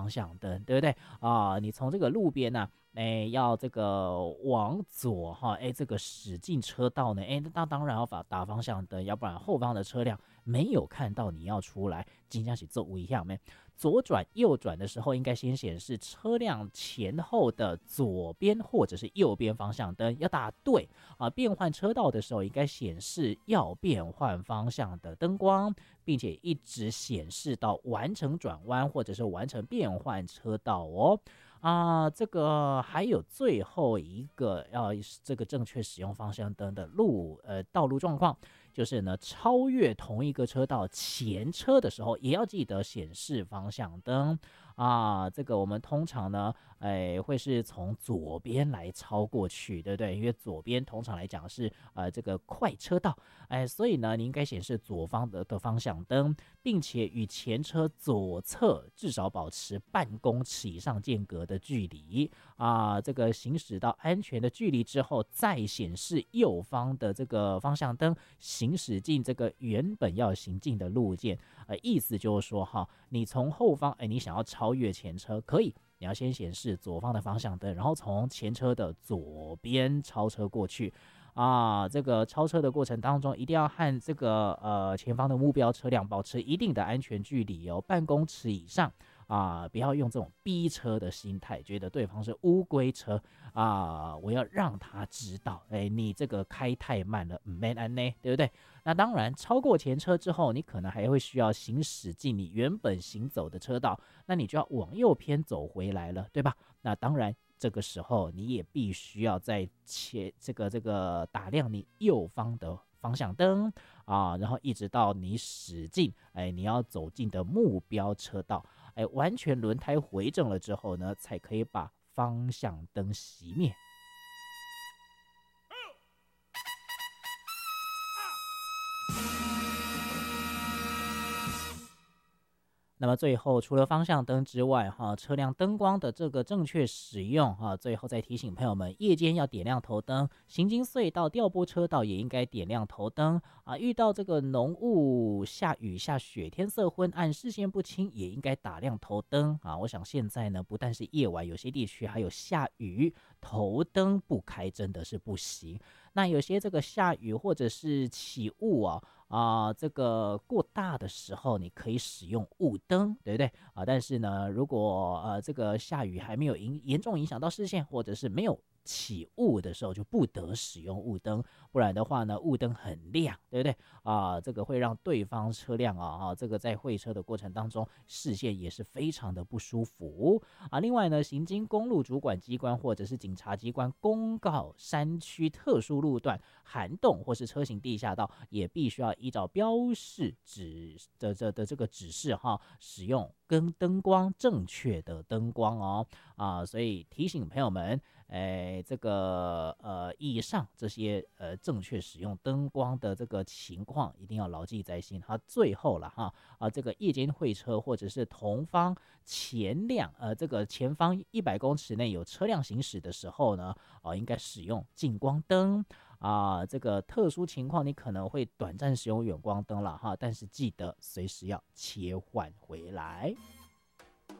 方向灯，对不对啊？你从这个路边呢、要这个往左哈，这个驶进车道呢，那当然要打方向灯，要不然后方的车辆没有看到你要出来，真的是做危险没？左转右转的时候，应该先显示车辆前后的左边或者是右边方向灯要打对啊。变换车道的时候，应该显示要变换方向的灯光，并且一直显示到完成转弯或者是完成变换车道哦。这个还有最后一个要这个正确使用方向灯的道路状况，就是呢超越同一个车道前车的时候，也要记得显示方向灯这个我们通常呢，会是从左边来超过去，对不对？因为左边通常来讲是这个快车道，所以呢，你应该显示左方的方向灯，并且与前车左侧至少保持半公尺以上间隔的距离这个行驶到安全的距离之后，再显示右方的这个方向灯，行驶进这个原本要行进的路线。意思就是说你从后方，你想要超越前车，可以。你要先显示左方的方向灯，然后从前车的左边超车过去这个超车的过程当中，一定要和这个前方的目标车辆保持一定的安全距离半公尺以上不要用这种逼车的心态，觉得对方是乌龟车我要让他知道，你这个开太慢了，没安呢，对不对？那当然，超过前车之后，你可能还会需要行驶进你原本行走的车道，那你就要往右偏走回来了，对吧？那当然，这个时候你也必须要在这个打亮你右方的方向灯然后一直到你驶进你要走进的目标车道，完全轮胎回正了之后呢，才可以把方向灯熄灭。那么最后，除了方向灯之外，车辆灯光的这个正确使用最后再提醒朋友们，夜间要点亮头灯，行经隧道、调拨车道也应该点亮头灯遇到这个浓雾、下雨、下雪、天色昏暗、视线不清，也应该打亮头灯我想现在呢，不但是夜晚，有些地区还有下雨，头灯不开真的是不行。那有些这个下雨或者是起雾这个过大的时候，你可以使用雾灯，对不对但是呢，如果这个下雨还没有严重影响到视线，或者是没有起雾的时候，就不得使用雾灯，不然的话呢，雾灯很亮，对不对这个会让对方车辆这个在会车的过程当中，视线也是非常的不舒服另外呢，行经公路主管机关或者是警察机关公告山区特殊路段、涵洞或是车行地下道，也必须要依照标示的这个指示使用跟灯光正确的灯光所以提醒朋友们，这个以上这些正确使用灯光的这个情况，一定要牢记在心最后了这个夜间会车或者是同方这个前方100公尺内有车辆行驶的时候呢应该使用近光灯这个特殊情况你可能会短暂使用远光灯了但是记得随时要切换回来。